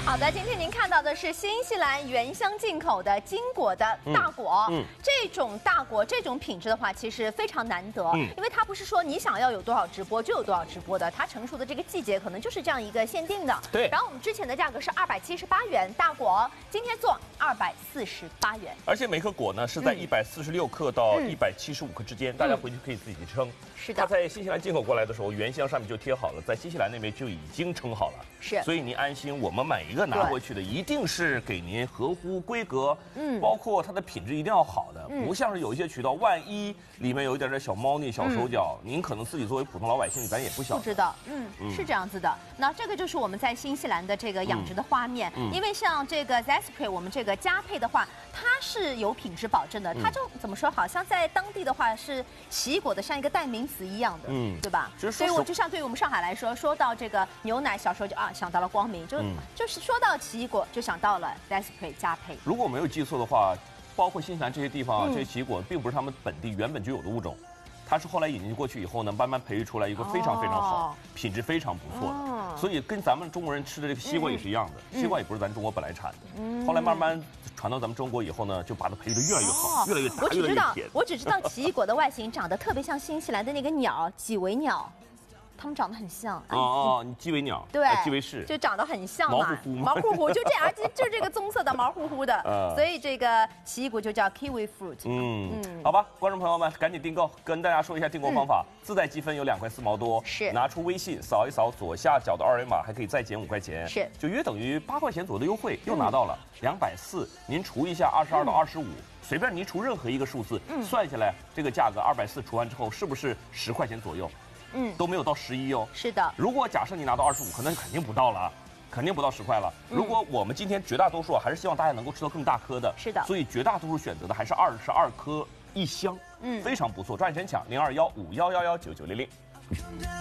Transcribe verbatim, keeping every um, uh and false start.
好的，今天您看到的是新西兰原乡进口的金果的大果。嗯，嗯这种大果这种品质的话，其实非常难得，嗯、因为它不是说你想要有多少直播就有多少直播的，它成熟的这个季节可能就是这样一个限定的。 对。 然后我们之前的价格是二百七十八元大果，今天做二百四十八元。 而且每颗果呢是在一百四十六克到一百七十五克之间，嗯、大家回去可以自己称。 是的。 它在新西兰进口过来的时候，原箱上面就贴好了，在新西兰那边就已经称好了。 是。所以您安心，我们每一个拿回去的一定是给您合乎规格，嗯，包括它的品质一定要好的，嗯、不像是有一些渠道，万一里面有一点点小猫腻、小手脚，嗯、您可能自己作为普通老百姓，咱也不晓得。 不知道，嗯，嗯是这样子的。那这个就是我们在新西兰的这个养殖的花面，嗯、因为像这个 Zespri 我们这个佳配的话，它是有品质保证的，它就怎么说，好像在当地的话是奇异果的像一个代名词一样的，嗯，对吧？所以我就像对于我们上海来说，说到这个牛奶，小时候就啊想到了光明，就、嗯、就是说到奇异果就想到了 Zespri 佳配。 如果我没有记错的话，包括新西兰这些地方，嗯、这些奇异果并不是他们本地原本就有的物种。它是后来引进过去以后呢，慢慢培育出来一个非常非常好、哦、品质非常不错的，哦、所以跟咱们中国人吃的这个西瓜也是一样的，嗯、西瓜也不是咱中国本来产的，嗯、后来慢慢传到咱们中国以后呢，就把它培育的越来越好，哦、越来越大，越来越甜。 我只知道奇异果的外形长得特别像新西兰的那个鸟几维鸟。它们长得很像哦哦，你基围鸟对， 基围氏就长得很像嘛， 毛乎乎， 毛乎乎，就这样，就就这个棕色的毛乎乎的，呃、所以这个奇异果就叫 kiwi fruit。 嗯嗯，好吧，观众朋友们赶紧订购，跟大家说一下订购方法，嗯、自带积分有两块四毛多， 是拿出微信扫一扫左下角的二维码，还可以再减五块钱， 是就约等于八块钱左右的优惠，又拿到了两百四，您除一下二十二到二十五。随便您除任何一个数字，嗯、算下来这个价格二百四除完之后，是不是十块钱左右？嗯，都没有到十一哦。 是的。 如果假设你拿到二十五，可能肯定不到了，肯定不到十块了。嗯、如果我们今天绝大多数还是希望大家能够吃到更大颗的， 是的。 所以绝大多数选择的还是二十二颗一箱，嗯，非常不错，抓紧时间抢零二幺五幺幺幺九九零零。